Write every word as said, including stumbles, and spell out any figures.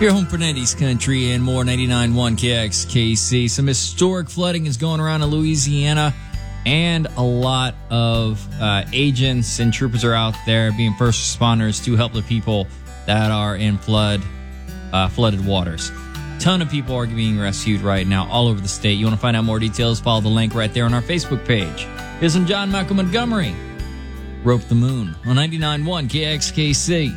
Your home for nineties country and more. Ninety-nine point one K X K C. Some historic flooding is going around in Louisiana, and a lot of uh, agents and troopers are out there being first responders to help the people that are in flood uh, flooded waters. Ton of people are being rescued right now all over the state. You want to find out more details? Follow the link right there on our Facebook page. Here's some John Michael Montgomery. Rope the Moon on ninety-nine point one K X K C.